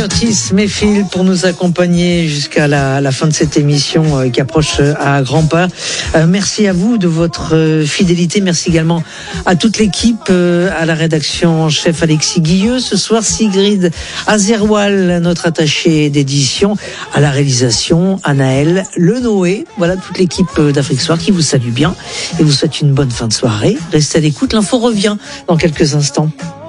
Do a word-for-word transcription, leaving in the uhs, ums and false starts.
Curtis Mayfield pour nous accompagner jusqu'à la, la fin de cette émission euh, qui approche euh, à grands pas. Euh, merci à vous de votre euh, fidélité. Merci également à toute l'équipe, euh, à la rédaction en chef Alexis Guilleux. Ce soir, Sigrid Azerwal, notre attachée d'édition, à la réalisation, Anaël Lenoé. Voilà toute l'équipe d'Afrique Soir qui vous salue bien et vous souhaite une bonne fin de soirée. Restez à l'écoute. L'info revient dans quelques instants.